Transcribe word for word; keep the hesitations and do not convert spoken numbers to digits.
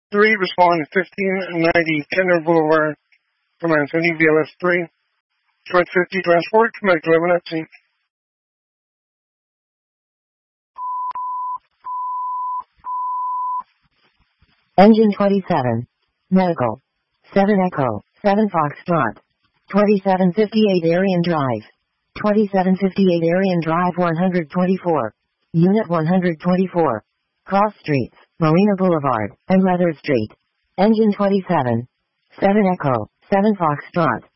three, respond fifteen ninety Kenner Boulevard, Command City, B L S three. Detroit fifty transport, Command eleven at sea. Engine twenty-seven. Medical. seven Echo, seven Foxtrot. twenty-seven fifty-eight Arian Drive. twenty-seven fifty-eight Arian Drive one twenty-four. Unit one twenty-four. Cross Streets, Marina Boulevard, and Leather Street. Engine twenty-seven. seven Echo, seven Foxtrot.